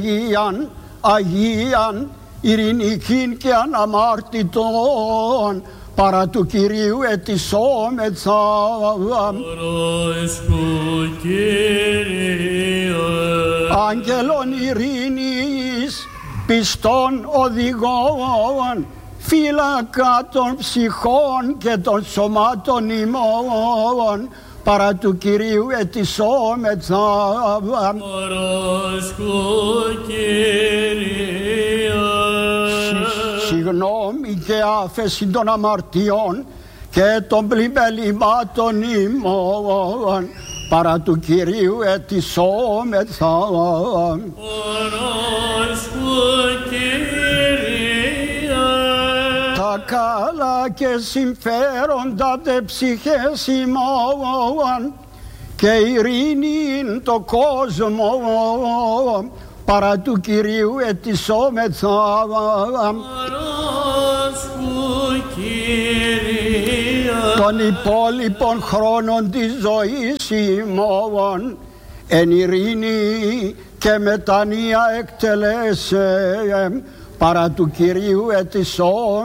Αγίαν, Αγίαν, ειρηνικήν και αναμάρτητον, παρά του Κυρίου ετισόμεθα. Άγγελον ειρήνης, πιστών οδηγών, φύλακα των ψυχών και των σωμάτων ημών, παρά του Κυρίου ετισόμεθα. Συγγνώμη και άφεση των αμαρτιών και των πλημελημάτων ημών, παρά του Κυρίου ετισόμεθα. Τα καλά και συμφέροντα δε ψυχές ημών και ειρήνην το κόσμο, παρά του Κυρίου ετισόμεθα. Των υπόλοιπων χρόνων της ζωής ημών εν ειρήνη και μετανία εκτελέσε, παρά του Κυρίου ετισόμεθα.